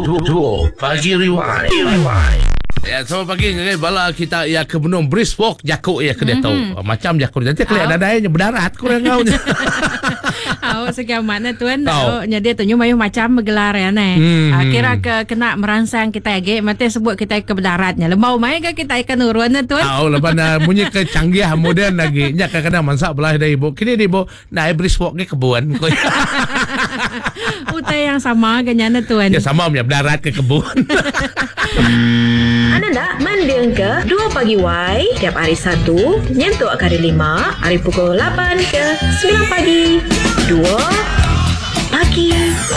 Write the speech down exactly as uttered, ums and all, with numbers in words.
Duo Pagi Rewind. Rewind. Ya, selamat pagi. Okay, bala kita ya ke benung brisk walk jakuk ya ke dia tahu. Mm-hmm. Macam jakuk nanti kelihatan ada yang berdarat kurang kau. Awak sekian mana tuan. Tahu. Oh, jadi tu nyu mayu macam bergelar ya ne. Hmm. Ah, kira ke kena merangsang kita ge mate sebut kita ke berdaratnya. Lemau mai ke kita ikan uruan tuan. Tahu lepas na bunyi ke canggih moden lagi. Nya kadang-kadang mansak belah dari ibu. Kini di ibu naik brisk walk ke kebun. Utai yang sama ganyana tuan. Ya sama punya berdarat ke kebun. Anda nak mendeng ke dua Pagi Y tiap hari Sabtu nyentuk ke hari lima hari pukul lapan ke sembilan pagi. dua Pagi